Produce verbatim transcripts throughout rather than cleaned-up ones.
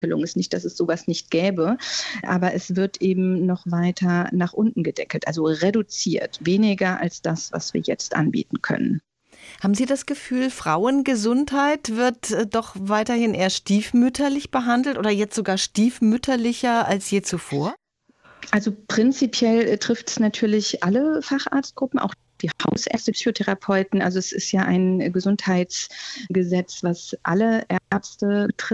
ist nicht, dass es sowas nicht gäbe, aber es wird eben noch weiter nach unten gedeckelt, also reduziert, weniger als das, was wir jetzt anbieten können. Haben Sie das Gefühl, Frauengesundheit wird äh, doch weiterhin eher stiefmütterlich behandelt oder jetzt sogar stiefmütterlicher als je zuvor? Also prinzipiell äh, trifft es natürlich alle Facharztgruppen, auch die Hausärzte, Psychotherapeuten. Also es ist ja ein Gesundheitsgesetz, was alle Ärzte betrifft.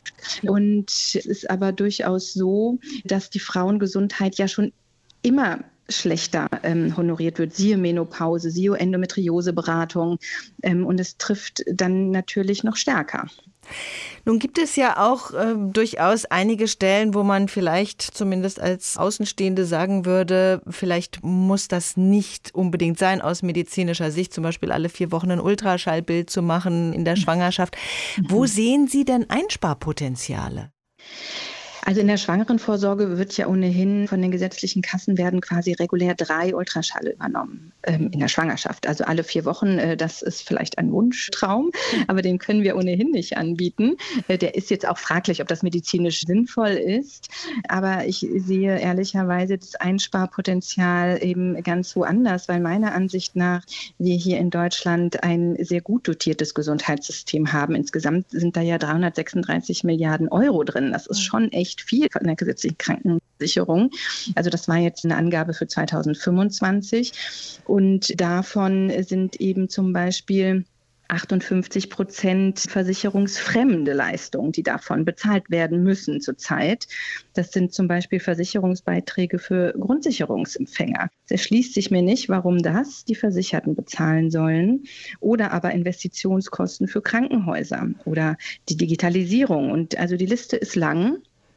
Und es ist aber durchaus so, dass die Frauengesundheit ja schon immer schlechter ähm, honoriert wird. Siehe Menopause, siehe Endometrioseberatung. Ähm, und es trifft dann natürlich noch stärker. Nun gibt es ja auch äh, durchaus einige Stellen, wo man vielleicht zumindest als Außenstehende sagen würde, vielleicht muss das nicht unbedingt sein aus medizinischer Sicht, zum Beispiel alle vier Wochen ein Ultraschallbild zu machen in der Schwangerschaft. Mhm. Wo sehen Sie denn Einsparpotenziale? Also in der Schwangerenvorsorge wird ja ohnehin von den gesetzlichen Kassen werden quasi regulär drei Ultraschalle übernommen ähm, in der Schwangerschaft. Also alle vier Wochen, äh, das ist vielleicht ein Wunschtraum, aber den können wir ohnehin nicht anbieten. Äh, der ist jetzt auch fraglich, ob das medizinisch sinnvoll ist. Aber ich sehe ehrlicherweise das Einsparpotenzial eben ganz woanders, weil meiner Ansicht nach wir hier in Deutschland ein sehr gut dotiertes Gesundheitssystem haben. Insgesamt sind da ja dreihundertsechsunddreißig Milliarden Euro drin. Das ist schon echt viel von der gesetzlichen Krankenversicherung. Also das war jetzt eine Angabe für zweitausendfünfundzwanzig. Und davon sind eben zum Beispiel achtundfünfzig Prozent versicherungsfremde Leistungen, die davon bezahlt werden müssen zurzeit. Das sind zum Beispiel Versicherungsbeiträge für Grundsicherungsempfänger. Es erschließt sich mir nicht, warum das die Versicherten bezahlen sollen. Oder aber Investitionskosten für Krankenhäuser oder die Digitalisierung. Und also die Liste ist lang.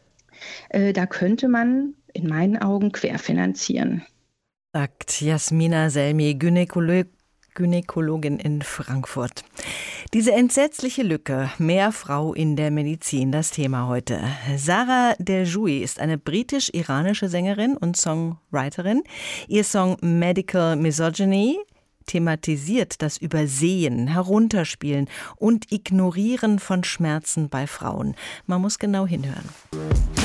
Äh, da könnte man in meinen Augen querfinanzieren. Sagt Jasmina Selmi, Gynäkolog- Gynäkologin in Frankfurt. Diese entsetzliche Lücke, mehr Frau in der Medizin, das Thema heute. Sarah Deljoui ist eine britisch-iranische Sängerin und Songwriterin. Ihr Song Medical Misogyny thematisiert das Übersehen, Herunterspielen und Ignorieren von Schmerzen bei Frauen. Man muss genau hinhören.